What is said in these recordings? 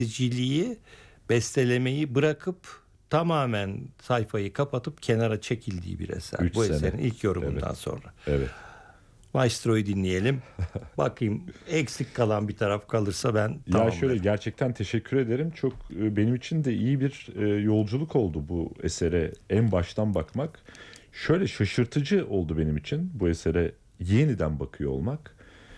besteciliği, bestelemeyi bırakıp tamamen sayfayı kapatıp kenara çekildiği bir eser. 3 Bu sene. eserin ilk yorumundan Evet. sonra. Evet. Maestro'yu dinleyelim. Bakayım eksik kalan bir taraf kalırsa ben Ya tamamlarım. şöyle, gerçekten teşekkür ederim. Çok benim için de iyi bir yolculuk oldu bu esere en baştan bakmak. Şöyle şaşırtıcı oldu benim için bu esere yeniden bakıyor olmak.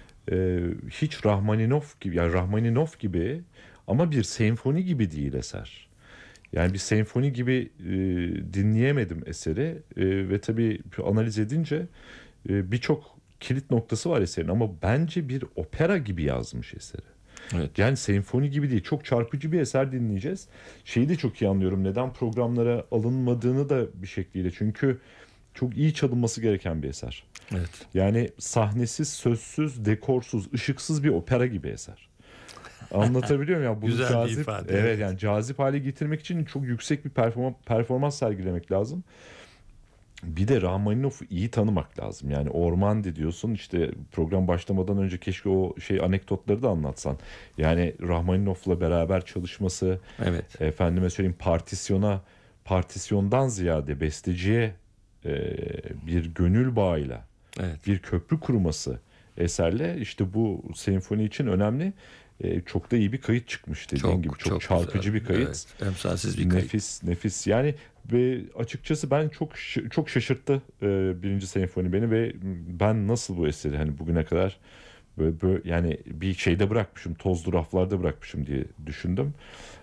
Hiç Rahmaninov gibi, yani Rahmaninov gibi ama bir senfoni gibi değil eser. Yani bir senfoni gibi dinleyemedim eseri. Ve tabii analiz edince birçok kilit noktası var eserin ama bence bir opera gibi yazmış eseri. Evet. Yani senfoni gibi değil, çok çarpıcı bir eser dinleyeceğiz. Şeyi de çok iyi anlıyorum, neden programlara alınmadığını da bir şekliyle, çünkü çok iyi çalınması gereken bir eser. Evet. Yani sahnesiz, sözsüz, dekorsuz, ışıksız bir opera gibi eser. Anlatabiliyor muyum? Yani bunu Güzel bir cazip, ifade, evet, evet. yani cazip hale getirmek için çok yüksek bir performans sergilemek lazım. Bir de Rahmaninov'u iyi tanımak lazım. Yani Ormandy diyorsun, işte program başlamadan önce keşke o anekdotları da anlatsan. Yani Rahmaninov'la beraber çalışması, Evet. efendime söyleyeyim, partisyondan ziyade besteciye bir gönül bağıyla Evet. bir köprü kurması eserle, işte bu senfoni için önemli. Çok da iyi bir kayıt çıkmış, dediğin gibi. Çok çarpıcı güzel. bir kayıt. Evet. Emsalsiz bir kayıt. Nefis. Yani ve açıkçası ben çok şaşırttı birinci senfoni beni ve ben nasıl bu eseri hani bugüne kadar böyle yani bir şeyde bırakmışım, tozlu raflarda bırakmışım diye düşündüm.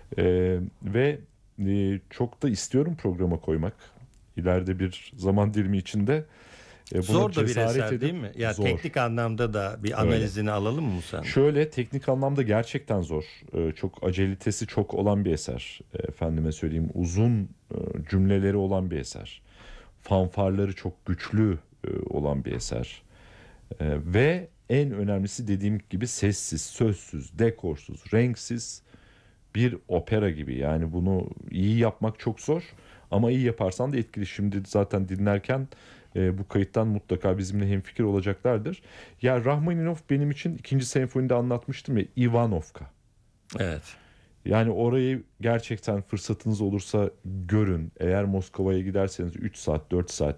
Ve çok da istiyorum programa koymak. İleride bir zaman dilimi içinde buna Zor da bir cesaret eser değil edip, mi? Ya zor. teknik anlamda da bir Öyle. analizini alalım mı sen? Şöyle, teknik anlamda gerçekten zor. Çok acelitesi çok olan bir eser. Efendime söyleyeyim, uzun cümleleri olan bir eser. Fanfarları çok güçlü olan bir eser. Ve en önemlisi, dediğim gibi, sessiz, sözsüz, dekorsuz, renksiz bir opera gibi. Yani bunu iyi yapmak çok zor ama iyi yaparsan da etkili. Şimdi zaten dinlerken bu kayıttan mutlaka bizimle hemfikir olacaklardır. Ya Rahmaninov benim için ikinci senfonide anlatmıştım ya, Ivanovka. Evet. Yani orayı gerçekten fırsatınız olursa görün. Eğer Moskova'ya giderseniz 3 saat 4 saat,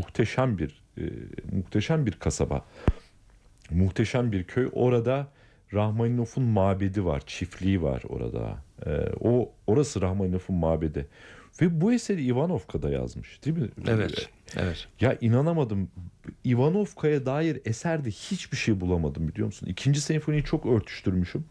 muhteşem bir kasaba. Muhteşem bir köy. Orada Rahmaninov'un mabedi var, çiftliği var orada. Orası Rahmaninov'un mabedi. Ve bu eseri Ivanovka'da yazmış, değil mi? Evet. Evet. Ya inanamadım. Ivanovka'ya dair eserde hiçbir şey bulamadım, biliyor musun? İkinci senfoniyi çok örtüştürmüşüm.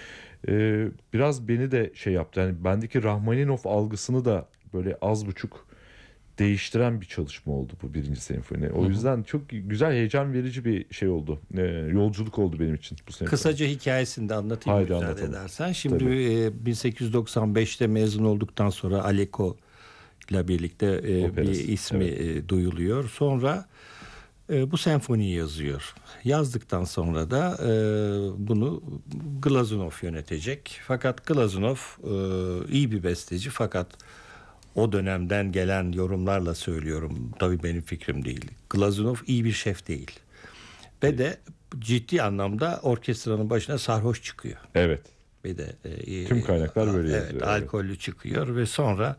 Biraz beni de şey yaptı. Yani bendeki Rahmaninov algısını da böyle az buçuk değiştiren bir çalışma oldu bu birinci senfoni. O yüzden çok güzel, heyecan verici bir şey oldu. Yolculuk oldu benim için bu senfoni. Kısaca hikayesini de anlatayım Haydi müsaade anlatalım. edersen. Şimdi Tabii. 1895'te mezun olduktan sonra Aleko ile birlikte bir Operası, ismi evet. duyuluyor. Sonra bu senfoniyi yazıyor. Yazdıktan sonra da bunu Glazunov yönetecek. Fakat Glazunov iyi bir besteci, fakat o dönemden gelen yorumlarla söylüyorum, tabii benim fikrim değil, Glazunov iyi bir şef değil. Ve de ciddi anlamda orkestranın başına sarhoş çıkıyor. Evet. Ve de Tüm kaynaklar böyle evet, yazıyor. alkollü çıkıyor ve sonra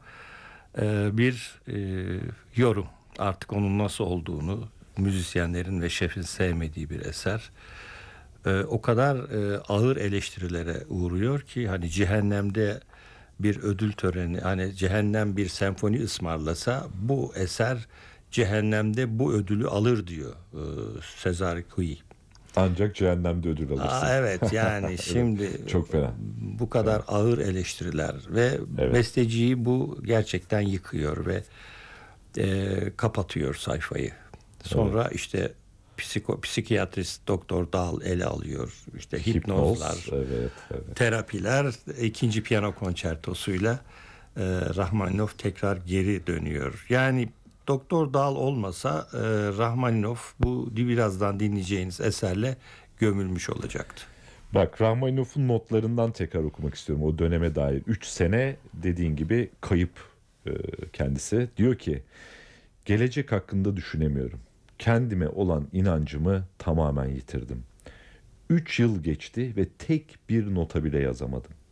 bir yorum, artık onun nasıl olduğunu, müzisyenlerin ve şefin sevmediği bir eser. O kadar ağır eleştirilere uğruyor ki, hani cehennemde bir ödül töreni, hani cehennem bir senfoni ısmarlasa bu eser cehennemde bu ödülü alır diyor Cesare Cui. Ancak cehennemde ödül alırsın. Evet, yani şimdi Evet, çok fena. bu kadar ağır eleştiriler ve Evet. besteciyi bu gerçekten yıkıyor ve kapatıyor sayfayı. Sonra işte psikiyatrist Doktor Dahl ele alıyor. İşte hipnozlar, Evet. terapiler, ikinci piyano konçertosuyla Rahmaninov tekrar geri dönüyor. Yani Doktor Dahl olmasa Rahmaninov bu birazdan dinleyeceğiniz eserle gömülmüş olacaktı. Bak, Rahmaninov'un notlarından tekrar okumak istiyorum o döneme dair. 3 sene dediğin gibi kayıp kendisi. Diyor ki, gelecek hakkında düşünemiyorum. Kendime olan inancımı tamamen yitirdim. 3 yıl geçti ve tek bir nota bile yazamadım.